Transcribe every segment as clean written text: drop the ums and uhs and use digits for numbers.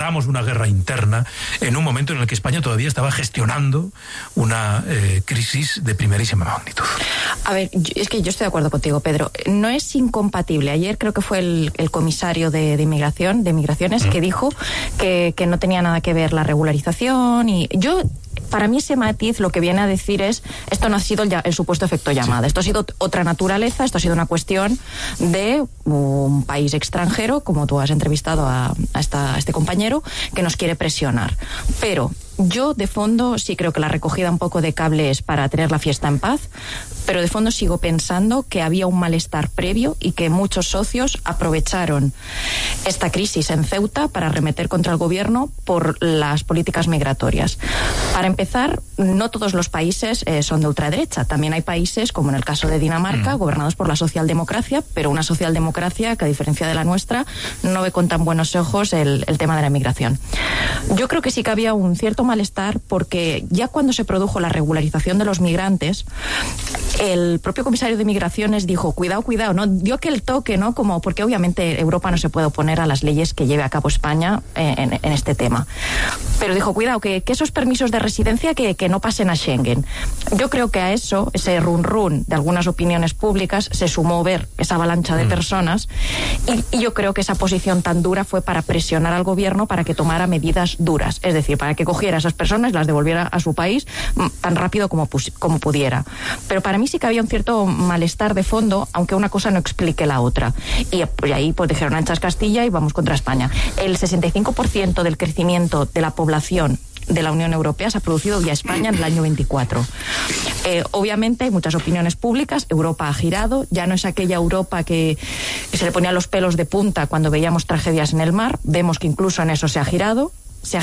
libramos una guerra interna en un momento en el que España todavía estaba gestionando una crisis de primerísima magnitud. A ver, es que yo estoy de acuerdo contigo, Pedro. No es incompatible. Ayer creo que fue el comisario de Migraciones, que dijo que no tenía nada que ver la regularización, y para mí ese matiz lo que viene a decir es, esto no ha sido el supuesto efecto llamada, esto ha sido otra naturaleza, esto ha sido una cuestión de un país extranjero, como tú has entrevistado a este compañero, que nos quiere presionar. Pero yo, de fondo, sí creo que la recogida un poco de cable es para tener la fiesta en paz, pero de fondo sigo pensando que había un malestar previo y que muchos socios aprovecharon esta crisis en Ceuta para arremeter contra el gobierno por las políticas migratorias. Para empezar, no todos los países son de ultraderecha. También hay países, como en el caso de Dinamarca, gobernados por la socialdemocracia, pero una socialdemocracia que, a diferencia de la nuestra, no ve con tan buenos ojos el tema de la migración. Yo creo que sí que había un cierto malestar, porque ya cuando se produjo la regularización de los migrantes, el propio comisario de Migraciones dijo, cuidado, ¿no? Dio aquel toque, ¿no? Como, porque obviamente Europa no se puede oponer a las leyes que lleve a cabo España en este tema. Pero dijo, cuidado, que esos permisos de residencia que no pasen a Schengen. Yo creo que a eso, ese run de algunas opiniones públicas, se sumó ver esa avalancha de personas, y yo creo que esa posición tan dura fue para presionar al gobierno para que tomara medidas duras, es decir, para que cogiera a esas personas y las devolviera a su país tan rápido como pudiera. Pero para mí sí que había un cierto malestar de fondo, aunque una cosa no explique la otra. Y ahí pues dijeron anchas Castilla y vamos contra España. El 65% del crecimiento de la población de la Unión Europea se ha producido vía España en el año 24. Obviamente hay muchas opiniones públicas. Europa ha girado, ya no es aquella Europa que se le ponía los pelos de punta cuando veíamos tragedias en el mar. Vemos que incluso en eso se ha girado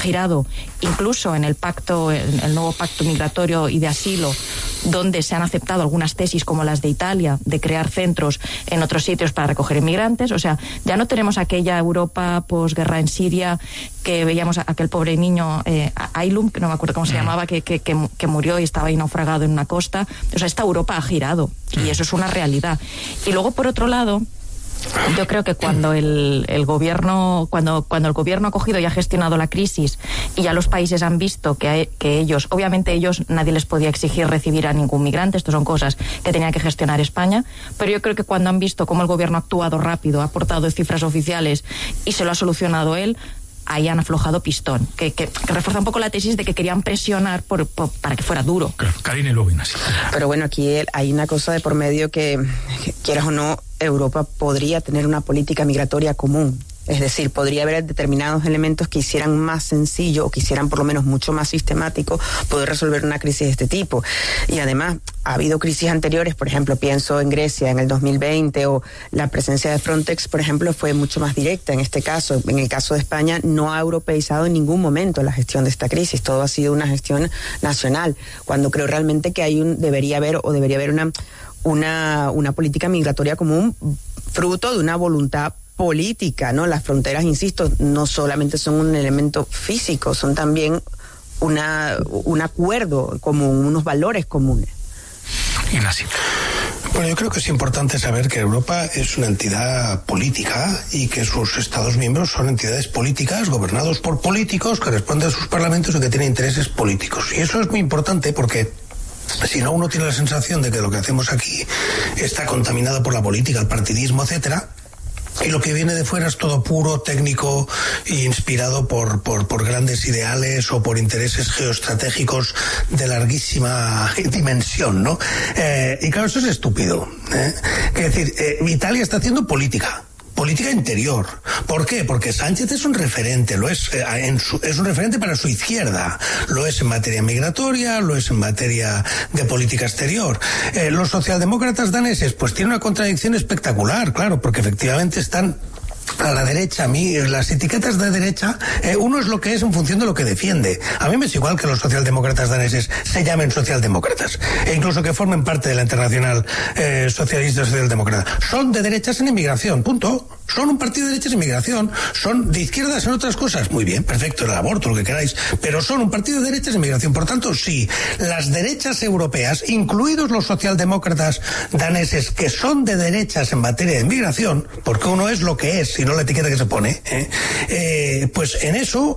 incluso en el nuevo pacto migratorio y de asilo, donde se han aceptado algunas tesis como las de Italia, de crear centros en otros sitios para recoger inmigrantes. O sea, ya no tenemos aquella Europa posguerra en Siria, que veíamos a aquel pobre niño, Aylum, que no me acuerdo cómo se llamaba, que murió y estaba ahí naufragado en una costa. O sea, esta Europa ha girado, y eso es una realidad. Y luego, por otro lado, yo creo que cuando el gobierno ha cogido y ha gestionado la crisis, y ya los países han visto que ellos, nadie les podía exigir recibir a ningún migrante, esto son cosas que tenía que gestionar España, pero yo creo que cuando han visto cómo el gobierno ha actuado rápido, ha aportado cifras oficiales y se lo ha solucionado él, ahí han aflojado pistón, que refuerza un poco la tesis de que querían presionar para que fuera duro. Claro, Karine Lubin, así. Pero bueno, aquí hay una cosa de por medio que, quieras o no, Europa podría tener una política migratoria común. Es decir, podría haber determinados elementos que hicieran más sencillo, o que hicieran por lo menos mucho más sistemático, poder resolver una crisis de este tipo. Y además, ha habido crisis anteriores, por ejemplo, pienso en Grecia en el 2020, o la presencia de Frontex, por ejemplo, fue mucho más directa en este caso. En el caso de España, no ha europeizado en ningún momento la gestión de esta crisis, todo ha sido una gestión nacional, cuando creo realmente que debería haber una política migratoria común, fruto de una voluntad política, ¿no? Las fronteras, insisto, no solamente son un elemento físico, son también un acuerdo común, unos valores comunes. Ignacio. Bueno, yo creo que es importante saber que Europa es una entidad política y que sus Estados miembros son entidades políticas gobernados por políticos que responden a sus parlamentos y que tienen intereses políticos. Y eso es muy importante porque si no, uno tiene la sensación de que lo que hacemos aquí está contaminado por la política, el partidismo, etcétera. Y lo que viene de fuera es todo puro, técnico e inspirado por grandes ideales o por intereses geoestratégicos de larguísima dimensión, ¿no? Y claro, eso es estúpido. Es decir, Italia está haciendo política interior. ¿Por qué? Porque Sánchez es un referente, es un referente para su izquierda, lo es en materia migratoria, lo es en materia de política exterior. Los socialdemócratas daneses pues tienen una contradicción espectacular, claro, porque efectivamente están a la derecha. A mí las etiquetas de derecha, uno es lo que es en función de lo que defiende. A mí me es igual que los socialdemócratas daneses se llamen socialdemócratas, e incluso que formen parte de la Internacional Socialista Socialdemócrata. Son de derechas en inmigración, punto. Son un partido de derechas en inmigración. Son de izquierdas en otras cosas. Muy bien, perfecto, el aborto, lo que queráis. Pero son un partido de derechas en inmigración. Por tanto, sí, las derechas europeas, incluidos los socialdemócratas daneses, que son de derechas en materia de inmigración, porque uno es lo que es, y no la etiqueta que se pone, pues en eso